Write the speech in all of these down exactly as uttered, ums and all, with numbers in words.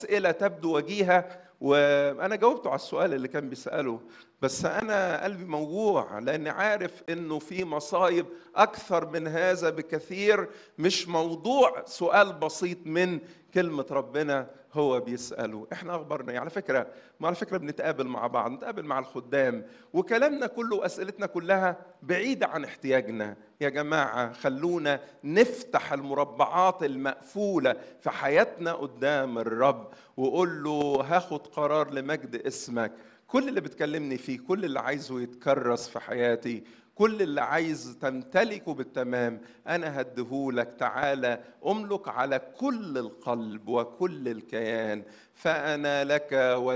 أسئلة تبدو وجيهة، وأنا جاوبته على السؤال اللي كان بيسأله، بس أنا قلبي موجوع لأني عارف إنه في مصايب أكثر من هذا بكثير. مش موضوع سؤال بسيط من كلمة ربنا هو بيسأله. إحنا أخبرنا على فكرة، ما على فكرة بنتقابل مع بعض، نتقابل مع الخدام، وكلامنا كله وأسئلتنا كلها بعيدة عن احتياجنا. يا جماعة خلونا نفتح المربعات المقفولة في حياتنا قدام الرب وقول له هاخد قرار لمجد اسمك. كل اللي بتكلمني فيه، كل اللي عايزه يتكرس في حياتي، كل اللي عايز تمتلكه بالتمام أنا هديهولك. تعالى أملك على كل القلب وكل الكيان، فأنا لك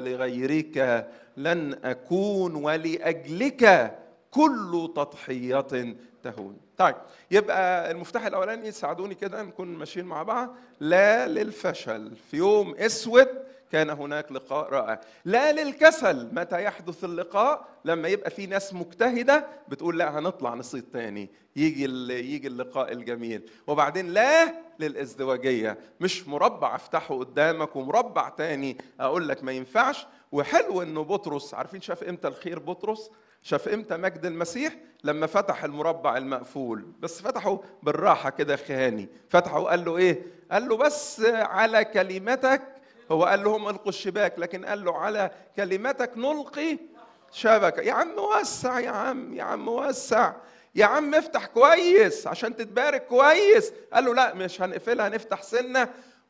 ولغيرك لن أكون، ولأجلك كل تضحية تهون. طيب، يبقى المفتاح الأولاني، ساعدوني كده نكون ماشيين مع بعض. لا للفشل في يوم أسود كان هناك لقاء رائع. لا للكسل متى يحدث اللقاء؟ لما يبقى في ناس مجتهدة بتقول لا هنطلع نصيد تاني، يجي يجي اللقاء الجميل. وبعدين لا للازدواجية، مش مربع افتحه قدامك ومربع تاني اقول لك ما ينفعش. وحلو انه بطرس، عارفين شاف امتى الخير بطرس؟ شاف امتى مجد المسيح؟ لما فتح المربع المقفول، بس فتحه بالراحة كده خياني، فتحه وقال له ايه؟ قال له بس على كلمتك. هو قال لهم القوا الشباك، لكن قال له على كلمتك نلقي شبكة. يا عم وسع، يا عم يا عم وسع، يا عم افتح كويس عشان تتبارك كويس. قال له لا مش هنقفلها، هنفتح سنة.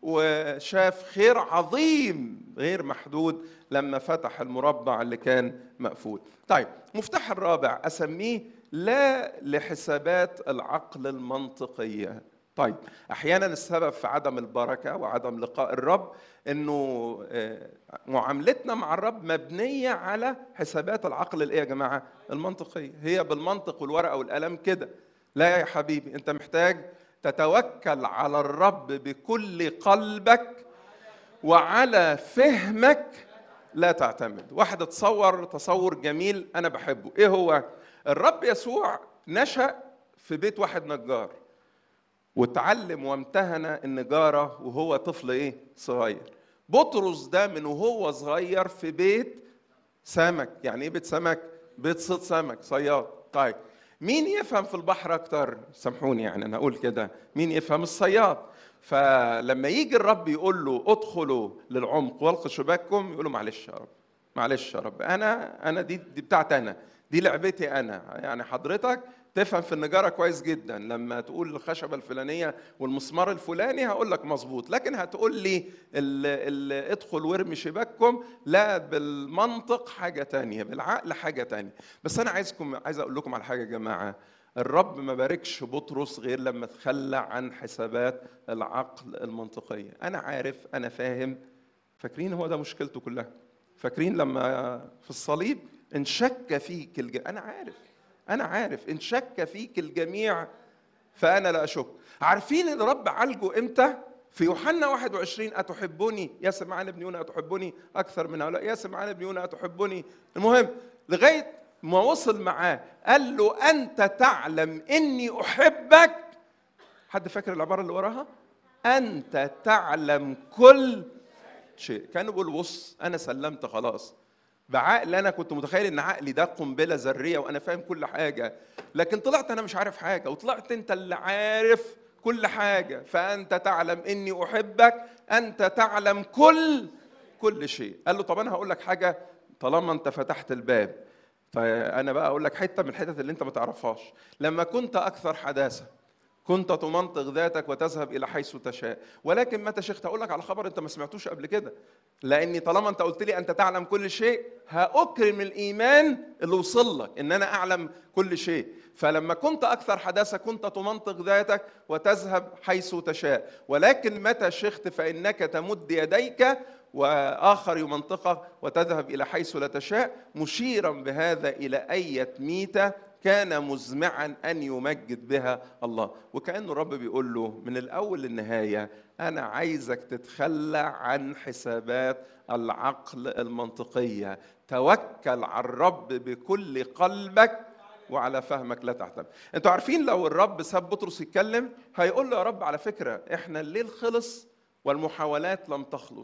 وشاف خير عظيم غير محدود لما فتح المربع اللي كان مقفول. طيب، مفتاح الرابع أسميه لا لحسابات العقل المنطقية. طيب، أحيانا السبب في عدم البركة وعدم لقاء الرب إنه معاملتنا مع الرب مبنية على حسابات العقل الإيه يا جماعة؟ المنطقية. هي بالمنطق والورقة والقلم كده. لا يا حبيبي، أنت محتاج تتوكل على الرب بكل قلبك وعلى فهمك لا تعتمد. واحد تصور تصور جميل أنا بحبه. إيه هو؟ الرب يسوع نشأ في بيت واحد نجار، وتعلم وامتهن النجارة وهو طفل إيه؟ صغير. بطرس ده من وهو صغير في بيت سمك. يعني إيه بيت سمك؟ بيت صيد سمك، صياد. طيب، مين يفهم في البحر أكتر؟ سامحوني يعني أنا أقول كده، مين يفهم؟ الصياد. فلما يجي الرب يقول له ادخلوا للعمق والقوا شباككم، يقول له معلش يا رب، معلش يا رب، أنا أنا دي دي بتاعتي أنا، دي لعبتي أنا. يعني حضرتك تفهم في النجارة كويس جدا، لما تقول الخشبة الفلانية والمسمار الفلاني هقول لك مظبوط، لكن هتقول لي ال ال ادخل وارمي شباككم، لا، بالمنطق حاجة تانية، بالعقل حاجة تانية. بس أنا عايزكم عايز أقول لكم على حاجة يا جماعة. الرب ما باركش بطرس غير لما تخلى عن حسابات العقل المنطقية. أنا عارف، أنا فاهم. فاكرين هو ده مشكلته كلها؟ فاكرين لما في الصليب إن شك فيك الج... أنا عارف أنا عارف إن شك فيك الجميع فأنا لا أشك. عارفين إن الرب عالجه إمتى؟ في يوحنا واحد وعشرين، أتحبني يا سمعان ابن يونا، أتحبني أكثر من هؤلاء يا سمعان ابن يونا أتحبني. المهم لغاية ما وصل معاه قال له أنت تعلم إني أحبك. حد فاكر العبارة اللي وراها؟ أنت تعلم كل شيء. كانوا بيقولوا بص أنا سلمت خلاص بعقل. أنا كنت متخيل إن عقلي ده قنبلة ذرية وأنا فاهم كل حاجة، لكن طلعت أنا مش عارف حاجة، وطلعت أنت اللي عارف كل حاجة. فأنت تعلم إني أحبك، أنت تعلم كل كل شيء. قال له طب أنا هقول لك حاجة طالما أنت فتحت الباب. فأنا بقى أقول لك حتة من الحتت اللي أنت ما تعرفهاش. لما كنت أكثر حداثة كنت تمنطق ذاتك وتذهب إلى حيث تشاء، ولكن متى شئت. أقول لك على خبر أنت ما سمعتوش قبل كده، لأني طالما أنت قلت لي أنت تعلم كل شيء هأكرم الإيمان اللي وصل لك إن أنا أعلم كل شيء. فلما كنت أكثر حداثة كنت تمنطق ذاتك وتذهب حيث تشاء، ولكن متى شئت فإنك تمد يديك وآخر يمنطقك وتذهب إلى حيث لا تشاء، مشيرا بهذا إلى أية ميتة كان مزمعا أن يمجد بها الله. وكأنه الرب بيقول له من الأول للنهاية أنا عايزك تتخلى عن حسابات العقل المنطقية. توكل على الرب بكل قلبك وعلى فهمك لا تعتمد. انتوا عارفين لو الرب ساب بطرس يتكلم هيقول له يا رب على فكرة احنا الليل خلص والمحاولات لم تخلص.